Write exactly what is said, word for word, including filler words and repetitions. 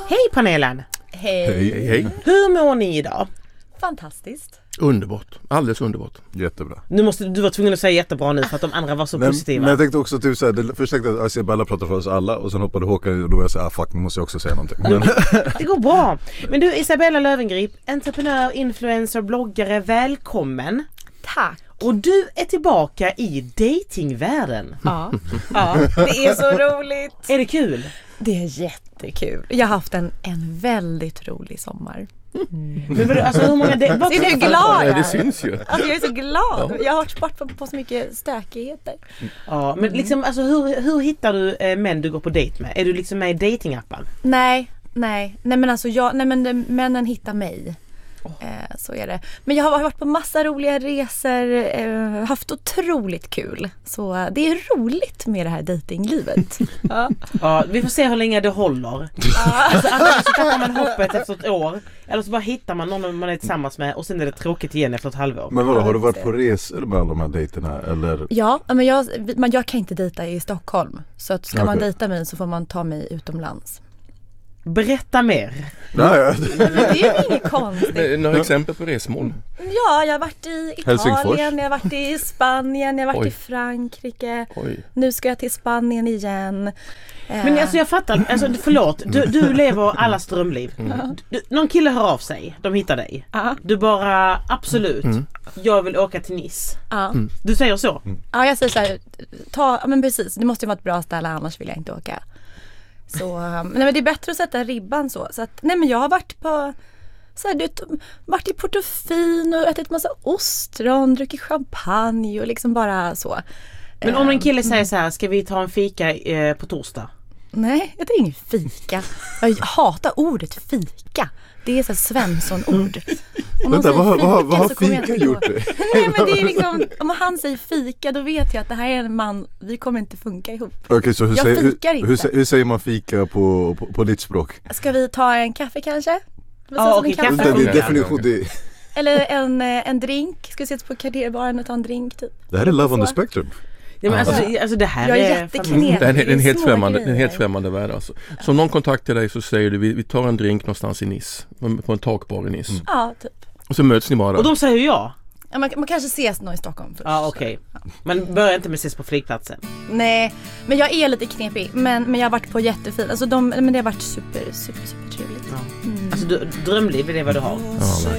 Hej panelen! Hej. Hej, hej. Hur mår ni idag? Fantastiskt. Underbart, alldeles underbart. Jättebra. Nu måste, du var tvungen att säga jättebra nu för att de andra var så men, positiva. Men jag tänkte också typ såhär, det, först tänkte jag att Isabella pratar för oss alla och sen hoppade Håkan och då var jag såhär, ah fuck, nu måste jag också säga någonting. Men... Det går bra. Men du Isabella Löwengrip, entreprenör, influencer, bloggare, välkommen. Tack. Och du är tillbaka i datingvärlden. Ja, ja, det är så roligt. Är det kul? Det är jättekul. Jag har haft en, en väldigt rolig sommar. Mm. Men vadå, alltså, hur många de- vad Är du träffar- glad? Ja, det syns ju. Alltså, jag är så glad. Jag har varit bort på, på så mycket stökigheter. Ja, men liksom, alltså, hur, hur hittar du eh, män du går på dejt med? Är du liksom med i datingappen? Nej, nej. Nej men alltså jag, nej men det, männen hittar mig. Oh. Eh, så är det. Men jag har varit på massa roliga resor, eh, haft otroligt kul. Så eh, det är roligt med det här datinglivet. Ja. Ja, vi får se hur länge det håller. Alltså, antingen så tappar man hoppet efter ett år, eller så bara hittar man någon man är tillsammans med och sen är det tråkigt igen efter ett halvår. Men vadå, har du varit på resor med alla de här dejterna eller? Ja, men jag, men jag kan inte dejta i Stockholm. Så att ska Okej. man dejta mig så får man ta mig utomlands. Berätta mer. Nej, ja. Men det är ju inget konstigt. Några exempel på resmål. Ja, jag har varit i Helsingfors. Italien, jag har varit i Spanien, jag har varit Oj. i Frankrike. Oj. Nu ska jag till Spanien igen. Men alltså jag fattar, alltså, förlåt, du, du lever allas drömliv. Du, någon kille hör av sig, de hittar dig. Ja. Du bara, absolut, Mm. jag vill åka till Nice. Ja. Du säger så? Ja, jag säger så här, ta, ja, men precis, det måste ju vara ett bra ställe, annars vill jag inte åka. Så, um, nej, men det är bättre att sätta ribban så. Så att, nej men jag har varit på, så här, du vet, varit i Portofino och ätit massa ostron, druckit champagne och liksom bara så. Men om en kille säger så här, ska vi ta en fika eh, på torsdag? Nej, det är ingen fika. Jag hatar ordet fika. Det är så här Svensson-ord. Om någon Vänta, säger vad, vad, vad, vad har så kommer jag fika inte gjort ihåg. det? Nej men det är liksom, om han säger fika då vet jag att det här är en man, vi kommer inte funka ihop. Okej, så hur Jag säger, fikar hur, inte. hur, sä- hur säger man fika på, på, på ditt språk? Ska vi ta en kaffe kanske? Vi Ja, ses om okej, en kaffe. Vänta, det är funkar. definition, det, Eller en, eh, en drink. Ska vi ses på Carrierbaren och ta en drink typ? det här är love on the spectrum. Ja, men alltså, alltså det här Jag är är... jätteknepig. Det är en, Det är en, helt små främmande, en grejer. helt främmande värld alltså. Så om någon kontaktar dig så säger du vi, vi tar en drink någonstans i Nice. På en takbar i Nice. Ja, typ. Och så möts ni bara. Och de säger ja. Ja, man, man kanske ses någon i Stockholm först. Ja, okej. Man börjar inte med ses på flygplatsen. Nej, men jag är lite knepig. Men, men jag har varit på jättefint. Alltså de, men det har varit super, super, super trevligt. Ja. Alltså du, drömliv är det vad du har. Ja,